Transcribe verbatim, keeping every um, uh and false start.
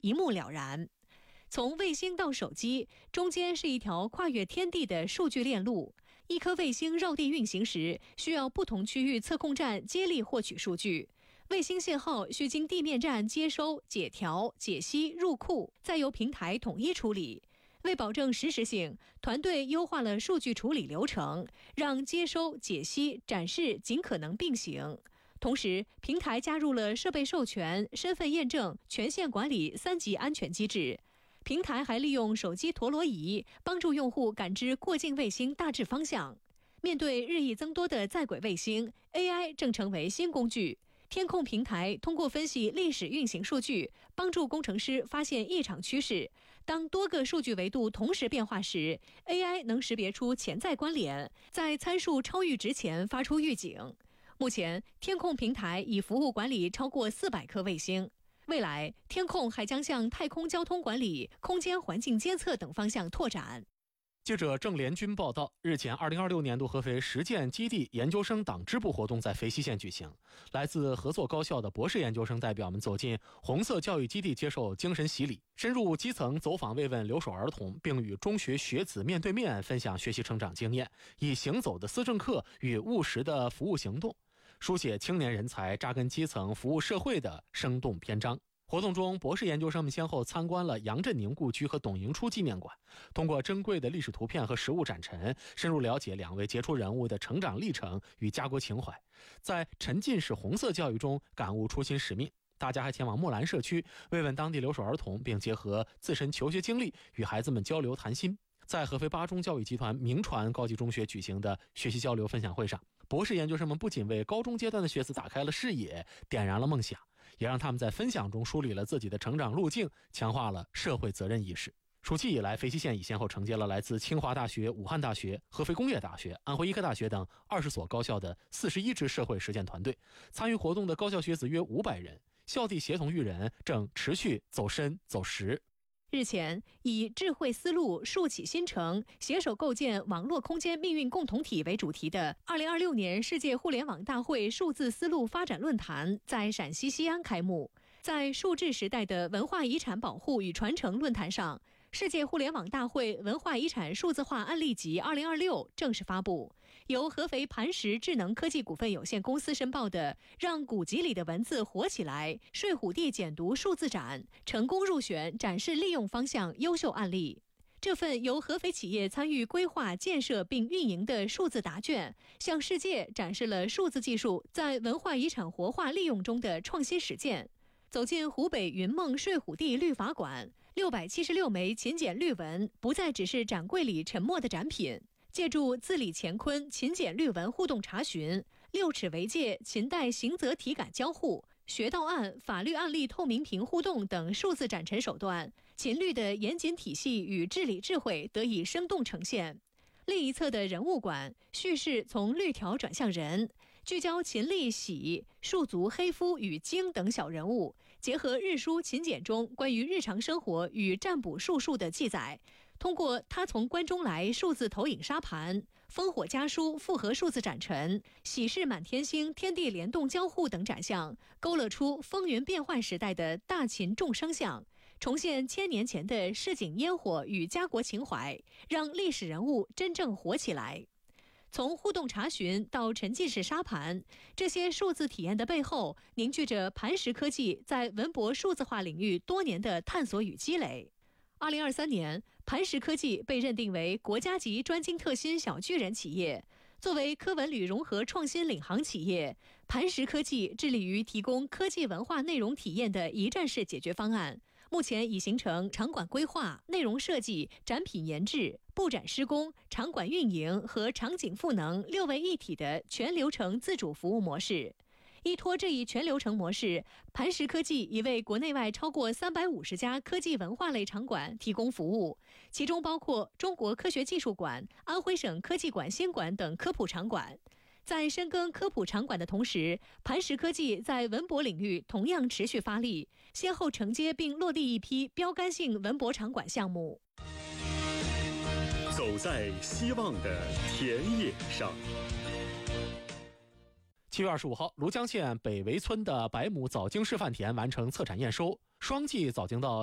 一目了然。从卫星到手机，中间是一条跨越天地的数据链路。一颗卫星绕地运行时，需要不同区域测控站接力获取数据。卫星信号需经地面站接收、解调、解析、入库，再由平台统一处理。为保证实时性，团队优化了数据处理流程，让接收、解析、展示尽可能并行。同时，平台加入了设备授权、身份验证、权限管理三级安全机制。平台还利用手机陀螺仪帮助用户感知过境卫星大致方向。面对日益增多的在轨卫星 ，A I 正成为新工具。天控平台通过分析历史运行数据，帮助工程师发现异常趋势。当多个数据维度同时变化时 ，A I 能识别出潜在关联，在参数超预值前发出预警。目前，天控平台已服务管理超过四百颗卫星。未来，天控还将向太空交通管理、空间环境监测等方向拓展。 记者郑连军报道，日前二零二六年度合肥实践基地研究生党支部活动在肥西县举行。来自合作高校的博士研究生代表们走进红色教育基地接受精神洗礼，深入基层走访慰问留守儿童，并与中学学子面对面分享学习成长经验，以行走的思政课与务实的服务行动书写青年人才扎根基层服务社会的生动篇章。活动中，博士研究生们先后参观了杨振宁故居和董迎初纪念馆，通过珍贵的历史图片和实物展陈，深入了解两位杰出人物的成长历程与家国情怀，在沉浸式红色教育中感悟初心使命。大家还前往木兰社区慰问当地留守儿童，并结合自身求学经历与孩子们交流谈心。在合肥八中教育集团明传高级中学举行的学习交流分享会上，博士研究生们不仅为高中阶段的学子打开了视野，点燃了梦想，也让他们在分享中梳理了自己的成长路径，强化了社会责任意识。暑期以来，肥西县已先后承接了来自清华大学、武汉大学、合肥工业大学、安徽医科大学等二十所高校的四十一支社会实践团队，参与活动的高校学子约五百人，校地协同育人正持续走深走实。 日前，以智慧思路树起新城，携手构建网络空间命运共同体为主题的二零二六年世界互联网大会数字思路发展论坛在陕西西安开幕。在数字时代的文化遗产保护与传承论坛上，世界互联网大会文化遗产数字化案例集二零二六正式发布。由合肥磐石智能科技股份有限公司申报的让古籍里的文字活起来睡虎地简读数字展成功入选展示利用方向优秀案例。这份由合肥企业参与规划建设并运营的数字答卷，向世界展示了数字技术在文化遗产活化利用中的创新实践。走进湖北云梦睡虎地绿法馆，六百七十六枚秦简绿文不再只是展柜里沉默的展品。借助字里乾坤秦简绿文互动查询、六尺为界秦代刑责体感交互、学道案法律案例透明屏互动等数字展陈手段，秦律的严谨体系与治理智慧得以生动呈现。另一侧的人物馆，叙事从律条转向人，聚焦秦历喜、戍卒黑夫与荆等小人物，结合日书秦简中关于日常生活与占卜术数的记载，通过他从关中来数字投影沙盘、烽火家书复合数字展陈、喜事满天星天地联动交互等展项，勾勒出风云变幻时代的大秦众生相，重现千年前的市井烟火与家国情怀，让历史人物真正活起来。从互动查询到沉浸式沙盘，这些数字体验的背后，凝聚着磐石科技在文博数字化领域多年的探索与积累。二零二三年，磐石科技被认定为国家级专精特新小巨人企业。作为科文旅融合创新领航企业，磐石科技致力于提供科技文化内容体验的一站式解决方案。目前已形成场馆规划、内容设计、展品研制、布展施工、场馆运营和场景赋能六位一体的全流程自主服务模式。依托这一全流程模式，磐石科技已为国内外超过三百五十家科技文化类场馆提供服务，其中包括中国科学技术馆、安徽省科技馆新馆等科普场馆。在深耕科普场馆的同时，磐石科技在文博领域同样持续发力，先后承接并落地一批标杆性文博场馆项目。 走在希望的田野上。 七月二十五号，庐江县北围村的百亩早经示范田完成测产验收，双季早经到